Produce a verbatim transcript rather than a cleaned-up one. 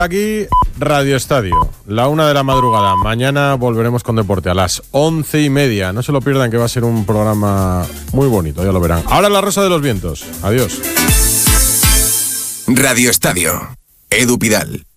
Aquí Radio Estadio, la una de la madrugada. Mañana volveremos con deporte a las once y media. No se lo pierdan, que va a ser un programa muy bonito, ya lo verán. Ahora La Rosa de los Vientos. Adiós. Radio Estadio. Edu Pidal.